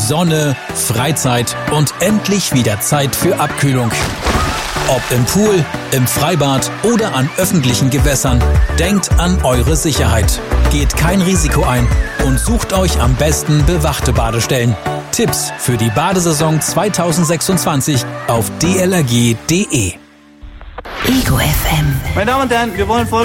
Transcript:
Sonne, Freizeit und endlich wieder Zeit für Abkühlung. Ob im Pool, im Freibad oder an öffentlichen Gewässern, denkt an eure Sicherheit. Geht kein Risiko ein und sucht euch am besten bewachte Badestellen. Tipps für die Badesaison 2026 auf dlrg.de. Ego FM. Meine Damen und Herren, wir wollen